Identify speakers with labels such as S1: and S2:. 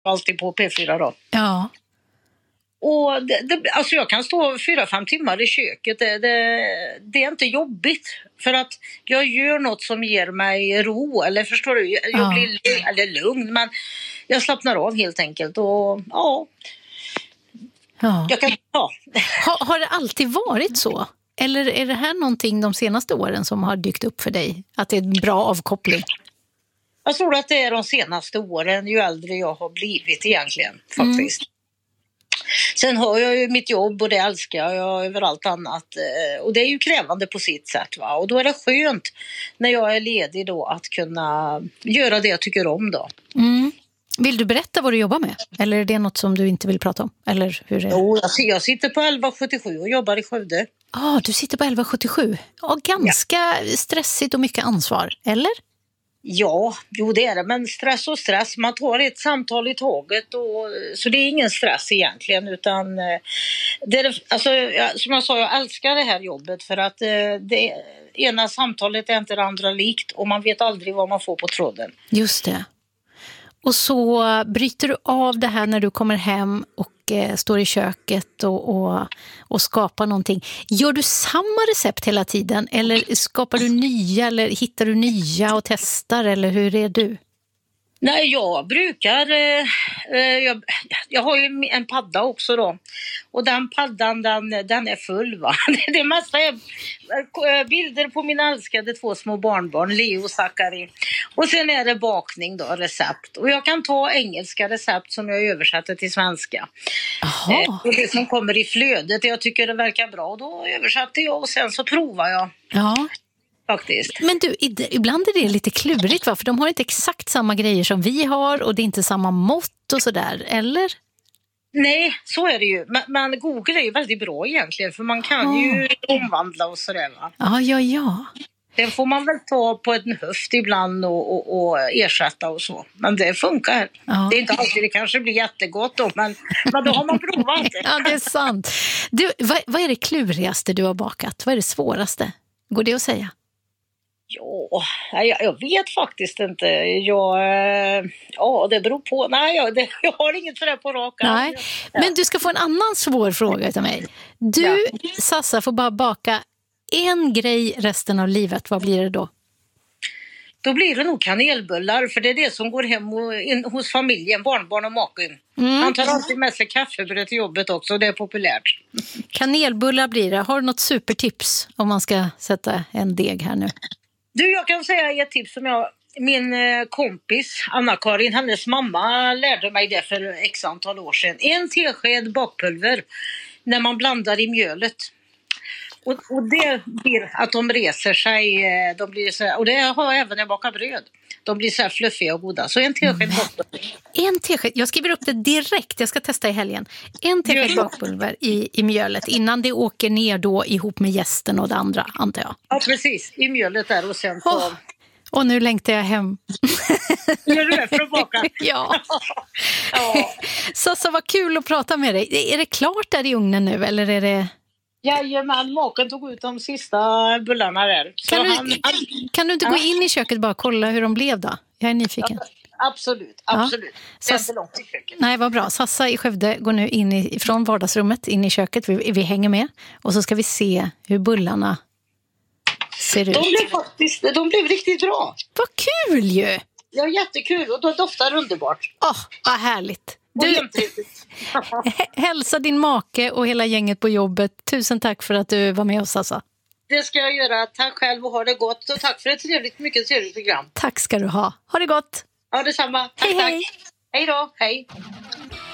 S1: alltid på P4 då.
S2: Ja.
S1: Och alltså jag kan stå 4-5 timmar i köket. Det är inte jobbigt. För att jag gör något som ger mig ro. Eller förstår du? Jag blir lugn. Men jag slappnar av helt enkelt. Och ja. Jag kan,
S2: Har det alltid varit så? Eller är det här någonting de senaste åren som har dykt upp för dig? Att det är en bra avkoppling?
S1: Jag tror att det är de senaste åren ju äldre jag har blivit egentligen faktiskt. Sen har jag ju mitt jobb och det älskar jag över allt annat. Och det är ju krävande på sitt sätt. Va? Och då är det skönt när jag är ledig då att kunna göra det jag tycker om då.
S2: Mm. Vill du berätta vad du jobbar med? Eller är det något som du inte vill prata om? Eller hur är det?
S1: Jo, jag sitter på 1177 och jobbar i Skövde.
S2: Du sitter på 1177. Ganska stressigt och mycket ansvar, eller?
S1: Ja, jo det är det. Men stress och stress. Man tar ett samtal i taget. Så det är ingen stress egentligen. Utan det är, alltså, som jag sa, jag älskar det här jobbet. För att det ena samtalet är inte det andra likt. Och man vet aldrig vad man får på tråden.
S2: Just det. Och så bryter du av det här när du kommer hem och står i köket och skapar någonting. Gör du samma recept hela tiden eller skapar du nya eller hittar du nya och testar eller hur är du?
S1: Nej, jag brukar, jag har ju en padda också då. Och den paddan, den är full va. Det mesta är bilder på mina älskade 2 små barnbarn, Leo och Zachary. Och sen är det bakning då, recept. Och jag kan ta engelska recept som jag översätter till svenska. Och det som kommer i flödet, jag tycker det verkar bra, då översätter jag och sen så provar jag.
S2: Ja.
S1: Faktiskt.
S2: Men du, ibland är det lite klurigt va? För de har inte exakt samma grejer som vi har och det är inte samma mått och sådär, eller?
S1: Nej, så är det ju. Men Google är ju väldigt bra egentligen för man kan ju omvandla och sådär va?
S2: Ja.
S1: Den får man väl ta på en höft ibland och ersätta och så. Men det funkar. Ja. Det är inte alltid det kanske blir jättegott då, men då har man provat det.
S2: Ja, det är sant. Du, vad är det klurigaste du har bakat? Vad är det svåraste? Går det att säga?
S1: Ja, jag vet faktiskt inte. Det beror på. Nej, jag har inget sådär på raka.
S2: Nej, men du ska få en annan svår fråga till mig. Du, Sassa, får bara baka en grej resten av livet. Vad blir det då?
S1: Då blir det nog kanelbullar, för det är det som går hem hos familjen, barnbarn och maken. Man tar alltid med sig kaffebröd till jobbet också, det är populärt.
S2: Kanelbullar blir det. Har du något supertips om man ska sätta en deg här nu?
S1: Du, jag kan säga ett tips som min kompis Anna-Karin, hennes mamma lärde mig det för x antal år sedan. 1 tesked bakpulver när man blandar i mjölet. Och det blir att de reser sig, och det har jag även när jag bakar bröd. De blir så här fluffiga och goda. Så 1 tesked bakpulver.
S2: 1 tesked, jag skriver upp det direkt, jag ska testa i helgen. 1 tesked bakpulver i mjölet innan det åker ner då ihop med jästen och det andra, antar jag.
S1: Ja, precis. I mjölet där och sen så...
S2: Och nu längtar jag hem.
S1: Gör du det för att baka?
S2: Ja. Sassa, vad kul att prata med dig. Är det klart där i ugnen nu eller är det...
S1: Jajamän, maken tog ut de sista bullarna där.
S2: Kan du inte gå in i köket och bara kolla hur de blev då? Jag är nyfiken.
S1: Absolut. Det är inte långt i köket.
S2: Nej, vad bra. Sassa i Skövde går nu in från vardagsrummet in i köket. Vi hänger med. Och så ska vi se hur bullarna ser ut.
S1: De blev riktigt bra.
S2: Vad kul ju!
S1: Ja, jättekul. Och då doftar underbart.
S2: Vad härligt. Du, hälsa din make och hela gänget på jobbet. Tusen tack för att du var med oss, Sassa.
S1: Det ska jag göra. Tack själv och ha det gott. Och tack för ett mycket trevligt program.
S2: Tack ska du ha. Ha det gott.
S1: Ja, detsamma. Tack. Hej då. Hej.